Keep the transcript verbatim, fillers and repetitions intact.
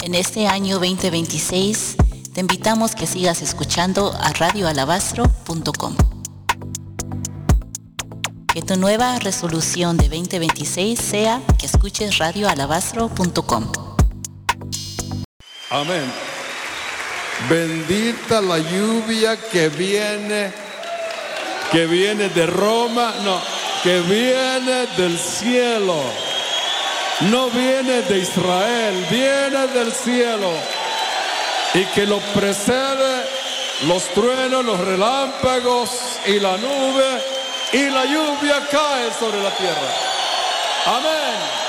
En este año veinte veintiséis, te invitamos que sigas escuchando a radio alabastro punto com. Que tu nueva resolución de veinte veintiséis sea que escuches radio alabastro punto com. Amén. Bendita la lluvia que viene, que viene de Roma, no, que viene del cielo. No viene de Israel, viene del cielo. Y que lo precede los truenos, los relámpagos y la nube, y la lluvia cae sobre la tierra. Amén.